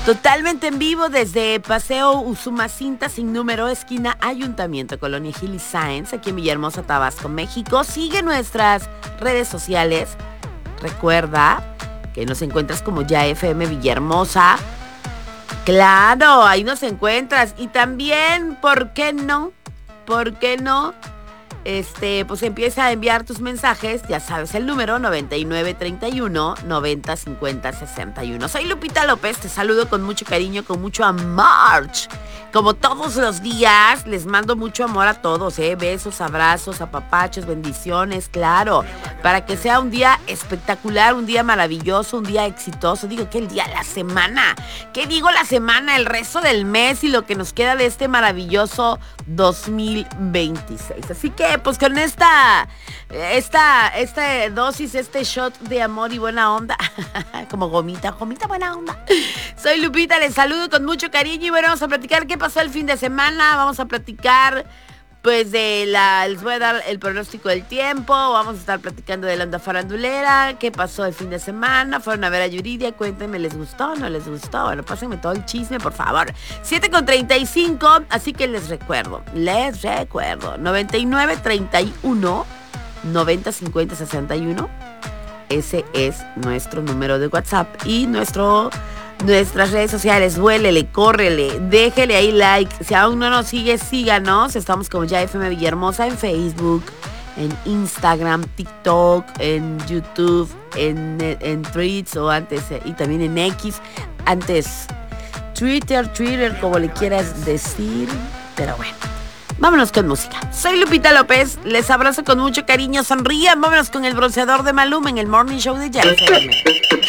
Totalmente en vivo desde Paseo Usumacinta sin número, esquina Ayuntamiento, Colonia Gil y Sáenz, aquí en Villahermosa, Tabasco, México. Sigue nuestras redes sociales. Recuerda que nos encuentras como Ya FM Villahermosa. Claro, ahí nos encuentras. Y también, ¿por qué no? ¿Por qué no? Pues empieza a enviar tus mensajes, ya sabes el número 9931 90 50 61. Soy Lupita López, te saludo con mucho cariño, con mucho amor. Como todos los días, les mando mucho amor a todos, besos, abrazos, apapachos, bendiciones, claro, para que sea un día espectacular, un día maravilloso, un día exitoso. Digo que el día, la semana, ¿qué digo la semana? El resto del mes y lo que nos queda de este maravilloso 2026. Así que pues con esta dosis, este shot de amor y buena onda, como gomita buena onda. Soy Lupita, les saludo con mucho cariño y bueno, vamos a platicar qué pasó el fin de semana. Vamos a platicar pues les voy a dar el pronóstico del tiempo, vamos a estar platicando de la onda farandulera, qué pasó el fin de semana, fueron a ver a Yuridia, cuéntenme, ¿les gustó? ¿No les gustó? Bueno, pásenme todo el chisme, por favor. 7:35, así que les recuerdo, 9931 90 50 61, ese es nuestro número de WhatsApp y nuestras redes sociales. Huélele, córrele, déjele ahí like. Si aún no nos sigue, síganos. Estamos como Ya FM Villahermosa en Facebook, en Instagram, TikTok, en YouTube, en Threads o antes, y también en X. Antes Twitter, como le quieras decir. Pero bueno, vámonos con música. Soy Lupita López, les abrazo con mucho cariño. Sonrían, vámonos con el bronceador de Maluma en el Morning Show de Ya FM.